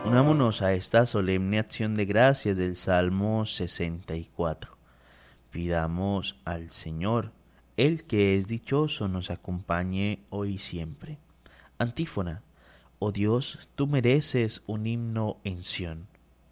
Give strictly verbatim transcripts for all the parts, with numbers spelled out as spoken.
Unámonos a esta solemne acción de gracias del Salmo sesenta y cuatro. Pidamos al Señor, el que es dichoso, nos acompañe hoy y siempre. Antífona. Oh Dios, tú mereces un himno en Sión.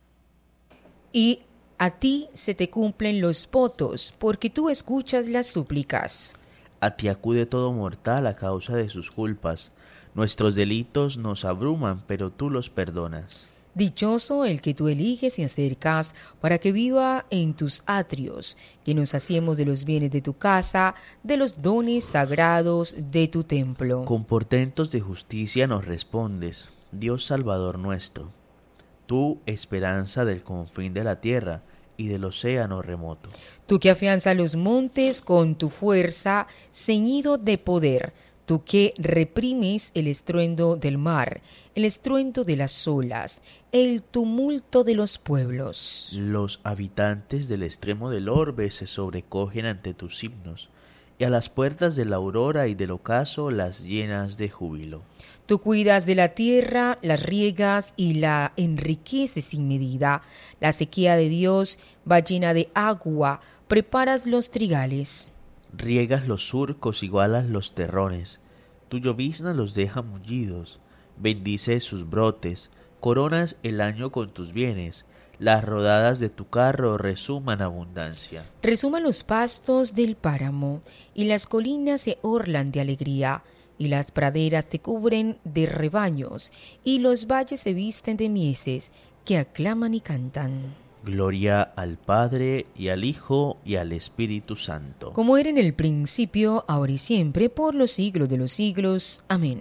Y a ti se te cumplen los votos, porque tú escuchas las súplicas. A ti acude todo mortal a causa de sus culpas. Nuestros delitos nos abruman, pero tú los perdonas. Dichoso el que tú eliges y acercas para que viva en tus atrios, que nos hacemos de los bienes de tu casa, de los dones sagrados de tu templo. Con portentos de justicia nos respondes, Dios Salvador nuestro. Tú, esperanza del confín de la tierra y del océano remoto. Tú que afianzas los montes con tu fuerza, ceñido de poder. Tú que reprimes el estruendo del mar, el estruendo de las olas, el tumulto de los pueblos. Los habitantes del extremo del orbe se sobrecogen ante tus himnos, y a las puertas de la aurora y del ocaso las llenas de júbilo. Tú cuidas de la tierra, la riegas y la enriqueces sin medida. La sequía de Dios va llena de agua, preparas los trigales. Riegas los surcos, igualas los terrones, tu llovizna los deja mullidos, bendices sus brotes, coronas el año con tus bienes, las rodadas de tu carro resuman abundancia. Resuman los pastos del páramo, y las colinas se orlan de alegría, y las praderas se cubren de rebaños, y los valles se visten de mieses, que aclaman y cantan. Gloria al Padre, y al Hijo, y al Espíritu Santo. Como era en el principio, ahora y siempre, por los siglos de los siglos. Amén.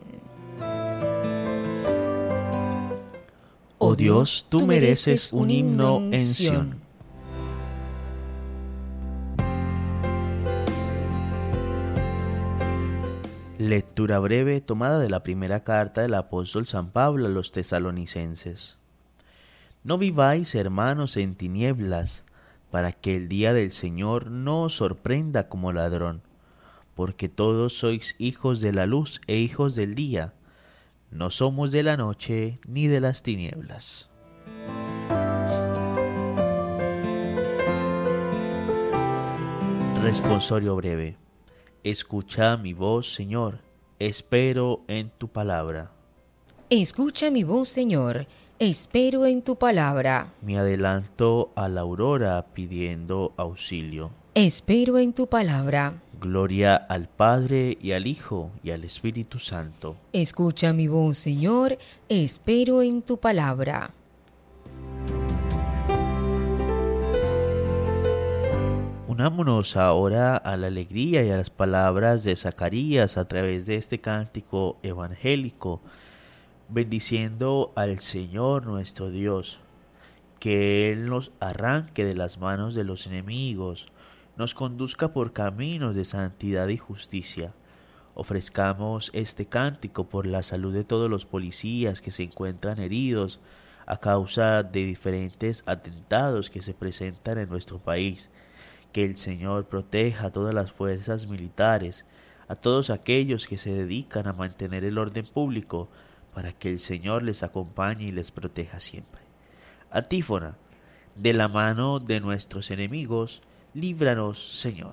Oh Dios, tú mereces un himno en Sión. Lectura breve tomada de la primera carta del apóstol San Pablo a los tesalonicenses. No viváis, hermanos, en tinieblas, para que el día del Señor no os sorprenda como ladrón, porque todos sois hijos de la luz e hijos del día. No somos de la noche ni de las tinieblas. Responsorio breve. Escucha mi voz, Señor, espero en tu palabra. Escucha mi voz, Señor, espero en tu palabra. Me adelanto a la aurora pidiendo auxilio. Espero en tu palabra. Gloria al Padre y al Hijo y al Espíritu Santo. Escucha mi voz, Señor, espero en tu palabra. Unámonos ahora a la alegría y a las palabras de Zacarías a través de este cántico evangélico, bendiciendo al Señor nuestro Dios, que Él nos arranque de las manos de los enemigos, nos conduzca por caminos de santidad y justicia. Ofrezcamos este cántico por la salud de todos los policías que se encuentran heridos a causa de diferentes atentados que se presentan en nuestro país. Que el Señor proteja a todas las fuerzas militares, a todos aquellos que se dedican a mantener el orden público, para que el Señor les acompañe y les proteja siempre. Antífona. De la mano de nuestros enemigos, líbranos, Señor.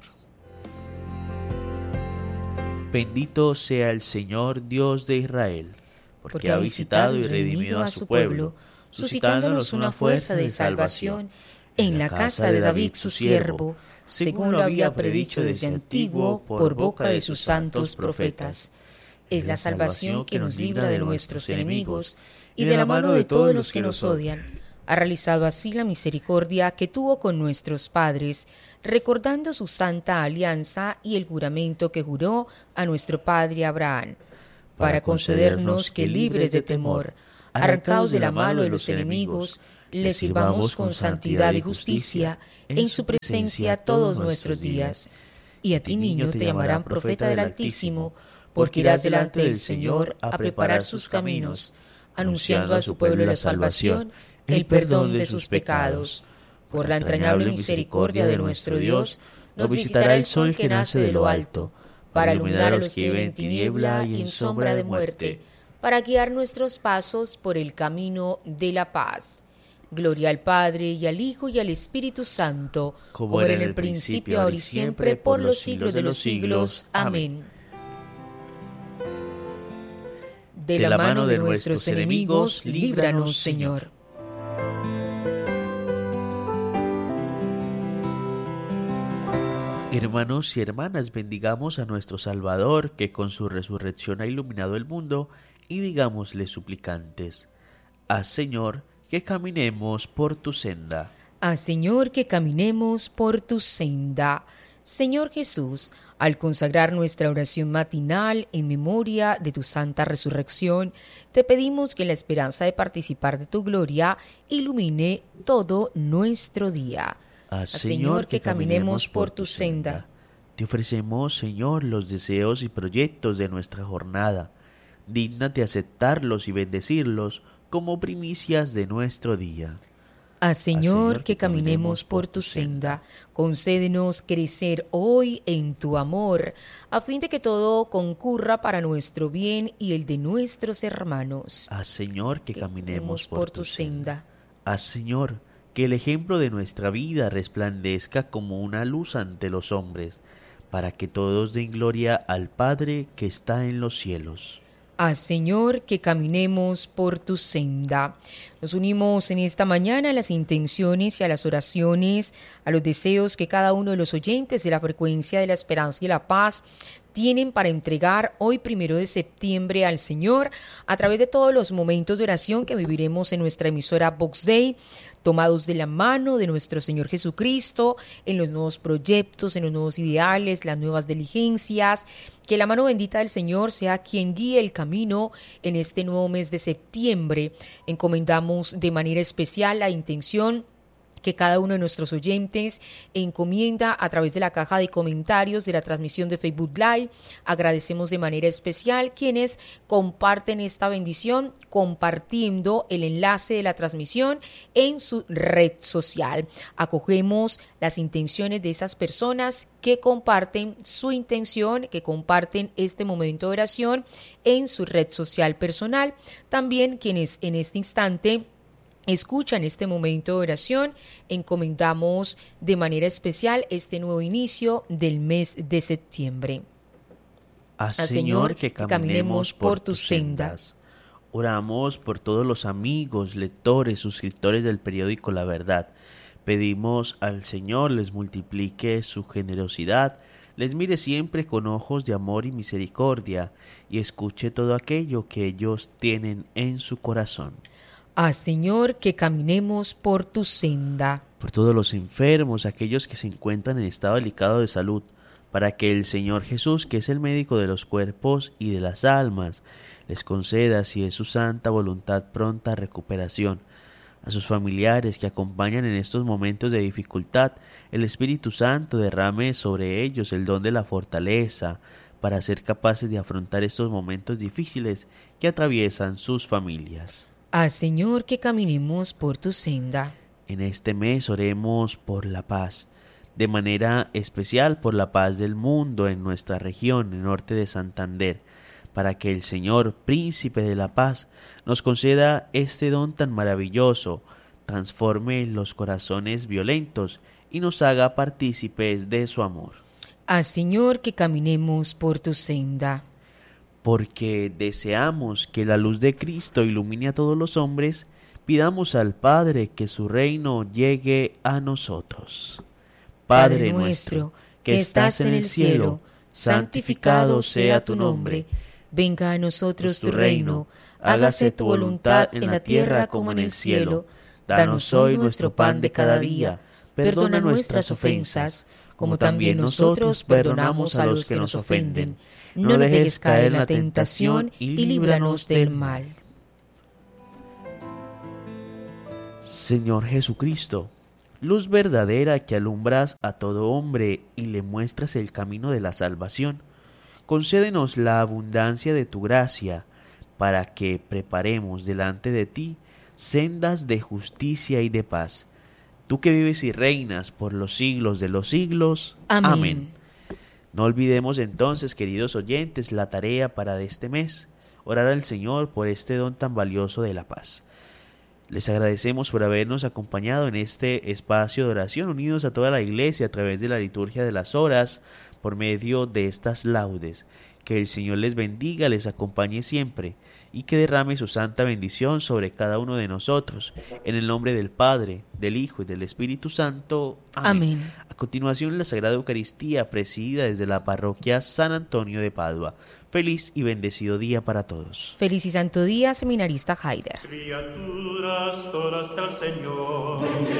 Bendito sea el Señor Dios de Israel, porque, porque ha visitado y redimido a su pueblo, suscitándonos una fuerza de salvación en la casa de David su siervo, según lo había predicho desde antiguo por boca de sus santos profetas. Es la salvación que nos libra de nuestros enemigos y de la mano de todos los que nos odian. Ha realizado así la misericordia que tuvo con nuestros padres, recordando su santa alianza y el juramento que juró a nuestro padre Abraham, para concedernos que, libres de temor, arrancados de la mano de los enemigos, les sirvamos con santidad y justicia en su presencia todos nuestros días. Y a ti, niño, te llamarán profeta del Altísimo, porque irás delante del Señor a preparar sus caminos, anunciando a su pueblo la salvación, el perdón de sus pecados. Por la entrañable misericordia de nuestro Dios, nos visitará el sol que nace de lo alto, para iluminar a los que viven en tiniebla y en sombra de muerte, para guiar nuestros pasos por el camino de la paz. Gloria al Padre, y al Hijo, y al Espíritu Santo, como, como era en el principio, ahora y siempre, por los siglos de los siglos. Amén. De la mano de nuestros enemigos, líbranos, Señor. Hermanos y hermanas, bendigamos a nuestro Salvador, que con su resurrección ha iluminado el mundo, y digámosle suplicantes: haz, Señor, que caminemos por tu senda. Haz, Señor, que caminemos por tu senda. Señor Jesús, al consagrar nuestra oración matinal en memoria de tu santa resurrección, te pedimos que la esperanza de participar de tu gloria ilumine todo nuestro día. Haz, Señor, que caminemos por tu senda. Te ofrecemos, Señor, los deseos y proyectos de nuestra jornada. Dígnate aceptarlos y bendecirlos como primicias de nuestro día. Haz, Señor, que caminemos por tu senda. Concédenos crecer hoy en tu amor, a fin de que todo concurra para nuestro bien y el de nuestros hermanos. Haz, Señor, que caminemos por tu senda. Haz, Señor, que el ejemplo de nuestra vida resplandezca como una luz ante los hombres, para que todos den gloria al Padre que está en los cielos. Haz, Señor, que caminemos por tu senda. Nos unimos en esta mañana a las intenciones y a las oraciones, a los deseos que cada uno de los oyentes de la frecuencia de la esperanza y la paz tienen para entregar hoy primero de septiembre al Señor a través de todos los momentos de oración que viviremos en nuestra emisora Vox Dei, tomados de la mano de nuestro Señor Jesucristo, en los nuevos proyectos, en los nuevos ideales, las nuevas diligencias. Que la mano bendita del Señor sea quien guíe el camino en este nuevo mes de septiembre. Encomendamos de manera especial la intención que cada uno de nuestros oyentes encomienda a través de la caja de comentarios de la transmisión de Facebook Live. Agradecemos de manera especial quienes comparten esta bendición compartiendo el enlace de la transmisión en su red social. Acogemos las intenciones de esas personas que comparten su intención, que comparten este momento de oración en su red social personal. También quienes en este instante escuchan este momento de oración, encomendamos de manera especial este nuevo inicio del mes de septiembre. Haz, Señor, que caminemos por tus sendas. Oramos por todos los amigos, lectores, suscriptores del periódico La Verdad. Pedimos al Señor les multiplique su generosidad, les mire siempre con ojos de amor y misericordia y escuche todo aquello que ellos tienen en su corazón. Haz, Señor, que caminemos por tu senda. Por todos los enfermos, aquellos que se encuentran en estado delicado de salud, para que el Señor Jesús, que es el médico de los cuerpos y de las almas, les conceda, si es su santa voluntad, pronta recuperación. A sus familiares que acompañan en estos momentos de dificultad, el Espíritu Santo derrame sobre ellos el don de la fortaleza, para ser capaces de afrontar estos momentos difíciles que atraviesan sus familias. Haz, Señor, que caminemos por tu senda. En este mes oremos por la paz, de manera especial por la paz del mundo en nuestra región, el norte de Santander, para que el Señor, Príncipe de la Paz, nos conceda este don tan maravilloso, transforme los corazones violentos y nos haga partícipes de su amor. Haz, Señor, que caminemos por tu senda. Porque deseamos que la luz de Cristo ilumine a todos los hombres, pidamos al Padre que su reino llegue a nosotros. Padre nuestro, que estás en el cielo, santificado sea tu nombre. Venga a nosotros tu reino, hágase tu voluntad en la tierra como en el cielo. Danos hoy nuestro pan de cada día, perdona nuestras ofensas, como también nosotros perdonamos a los que nos ofenden. No nos dejes caer en la tentación y líbranos del mal. Señor Jesucristo, luz verdadera que alumbras a todo hombre y le muestras el camino de la salvación, concédenos la abundancia de tu gracia, para que preparemos delante de ti sendas de justicia y de paz. Tú que vives y reinas por los siglos de los siglos. Amén. Amén. No olvidemos entonces, queridos oyentes, la tarea para este mes. orar al Señor por este don tan valioso de la paz. Les agradecemos por habernos acompañado en este espacio de oración, unidos a toda la Iglesia a través de la liturgia de las horas, por medio de estas laudes. Que el Señor les bendiga, les acompañe siempre y que derrame su santa bendición sobre cada uno de nosotros. En el nombre del Padre, del Hijo y del Espíritu Santo. Amén. Amén. A continuación, la Sagrada Eucaristía, presidida desde la parroquia San Antonio de Padua. Feliz y bendecido día para todos. Feliz y santo día, seminarista Haider. Criaturas todas del Señor.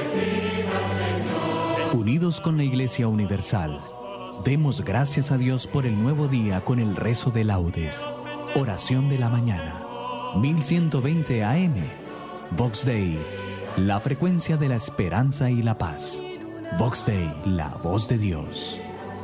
Unidos con la Iglesia Universal, demos gracias a Dios por el nuevo día con el rezo de laudes. Oración de la mañana. mil ciento veinte A M. Vox Dei, la frecuencia de la esperanza y la paz. Vox Dei, la voz de Dios.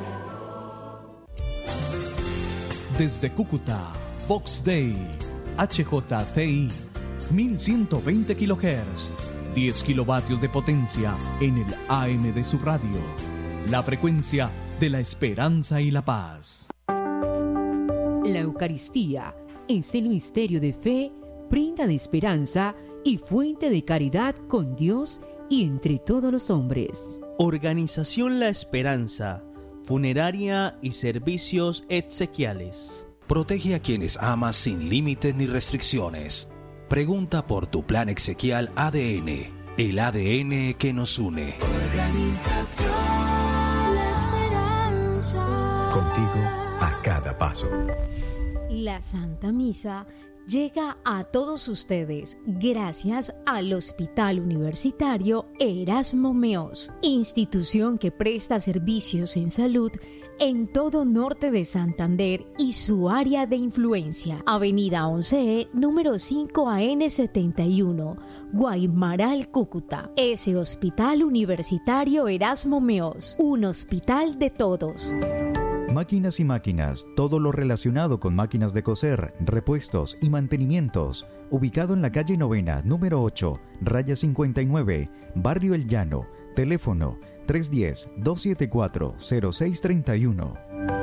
Desde Cúcuta, Vox Dei, H J T I, mil ciento veinte kilohertz, diez kilovatios de potencia en el A M de su radio. La frecuencia de la esperanza y la paz. La Eucaristía es el misterio de fe, prenda de esperanza y fuente de caridad con Dios y entre todos los hombres. Organización La Esperanza, funeraria y servicios exequiales. Protege a quienes amas sin límites ni restricciones. Pregunta por tu plan exequial A D N, el A D N que nos une. Organización La Esperanza. Contigo a cada paso. La Santa Misa llega a todos ustedes gracias al Hospital Universitario Erasmo Meos, institución que presta servicios en salud en todo norte de Santander y su área de influencia. Avenida once E, número cinco A N setenta y uno, Guaymaral, Cúcuta. Ese Hospital Universitario Erasmo Meos, un hospital de todos. Máquinas y máquinas, todo lo relacionado con máquinas de coser, repuestos y mantenimientos. Ubicado en la calle Novena, número ocho, raya cincuenta y nueve, Barrio El Llano. Teléfono tres uno cero, dos siete cuatro, cero seis tres uno.